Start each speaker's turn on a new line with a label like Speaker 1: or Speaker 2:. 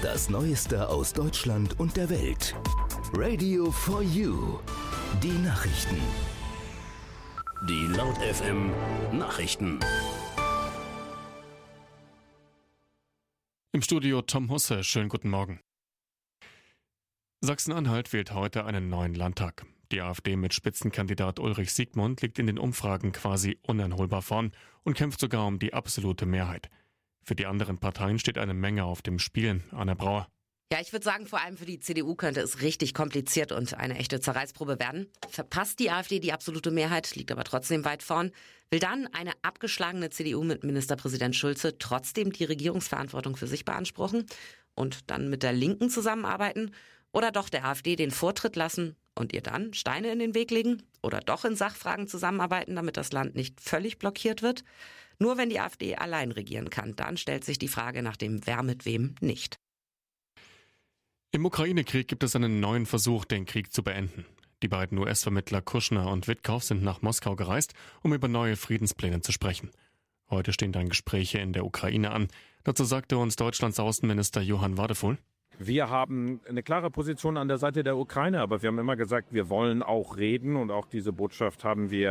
Speaker 1: Das Neueste aus Deutschland und der Welt. Radio for You. Die Nachrichten. Die Laut FM Nachrichten.
Speaker 2: Im Studio Tom Husse, schönen guten Morgen. Sachsen-Anhalt wählt heute einen neuen Landtag. Die AfD mit Spitzenkandidat Ulrich Siegmund liegt in den Umfragen quasi uneinholbar vorn und kämpft sogar um die absolute Mehrheit. Für die anderen Parteien steht eine Menge auf dem Spiel. Anna Brauer.
Speaker 3: Ja, ich würde sagen, vor allem für die CDU könnte es richtig kompliziert und eine echte Zerreißprobe werden. Verpasst die AfD die absolute Mehrheit, liegt aber trotzdem weit vorn, will dann eine abgeschlagene CDU mit Ministerpräsident Schulze trotzdem die Regierungsverantwortung für sich beanspruchen und dann mit der Linken zusammenarbeiten oder doch der AfD den Vortritt lassen und ihr dann Steine in den Weg legen oder doch in Sachfragen zusammenarbeiten, damit das Land nicht völlig blockiert wird. Nur wenn die AfD allein regieren kann, dann stellt sich die Frage nach dem Wer mit wem nicht.
Speaker 2: Im Ukraine-Krieg gibt es einen neuen Versuch, den Krieg zu beenden. Die beiden US-Vermittler Kushner und Witkow sind nach Moskau gereist, um über neue Friedenspläne zu sprechen. Heute stehen dann Gespräche in der Ukraine an. Dazu sagte uns Deutschlands Außenminister Johann Wadephul:
Speaker 4: Wir haben eine klare Position an der Seite der Ukraine, aber wir haben immer gesagt, wir wollen auch reden und auch diese Botschaft haben wir